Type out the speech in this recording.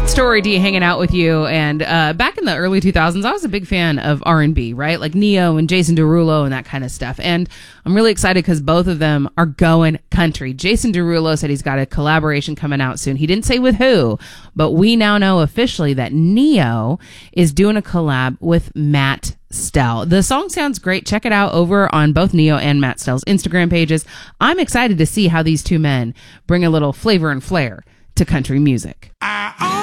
Story D hanging out with you. And back in the early 2000s, I was a big fan of R&B, right? Like Neo and Jason Derulo and that kind of stuff. And I'm really excited because both of them are going country. Jason Derulo said he's got a collaboration coming out soon. He didn't say with who, but we now know officially that Neo is doing a collab with Matt Stell. The song sounds great. Check it out over on both Neo and Matt Stell's Instagram pages. I'm excited to see how these two men bring a little flavor and flair to country music. I